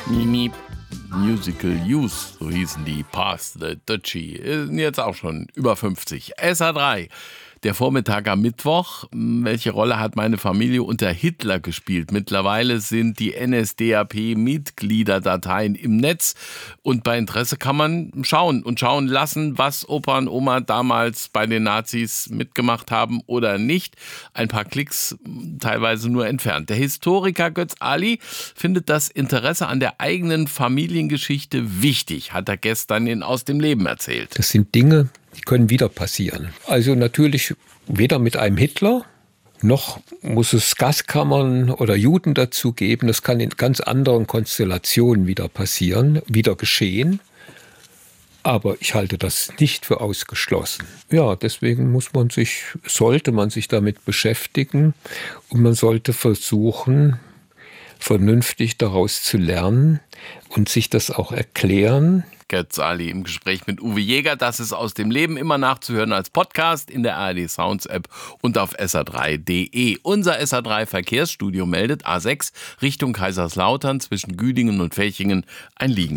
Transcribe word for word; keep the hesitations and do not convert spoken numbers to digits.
Mimi. Musical Youth, so hießen die, Pass the Dutchie, sind jetzt auch schon über fünfzig. S A drei, der Vormittag am Mittwoch. Welche Rolle hat meine Familie unter Hitler gespielt? Mittlerweile sind die N S D A P-Mitgliederdateien im Netz und bei Interesse kann man schauen und schauen lassen, was Opa und Oma damals bei den Nazis mitgemacht haben oder nicht. Ein paar Klicks teilweise nur entfernt. Der Historiker Götz Ali findet das Interesse an der eigenen Familiengeschichte wichtig, hat er gestern in Aus dem Leben erzählt. Das sind Dinge, die können wieder passieren. Also natürlich weder mit einem Hitler, noch muss es Gaskammern oder Juden dazu geben. Das kann in ganz anderen Konstellationen wieder passieren, wieder geschehen. Aber ich halte das nicht für ausgeschlossen. Ja, deswegen muss man sich, sollte man sich damit beschäftigen und man sollte versuchen, vernünftig daraus zu lernen und sich das auch erklären. Götz Ali im Gespräch mit Uwe Jäger. Das ist Aus dem Leben, immer nachzuhören als Podcast in der A R D Sounds App und auf S A drei Punkt de. Unser S A drei Verkehrsstudio meldet A sechs Richtung Kaiserslautern zwischen Güdingen und Fechingen ein Liegen.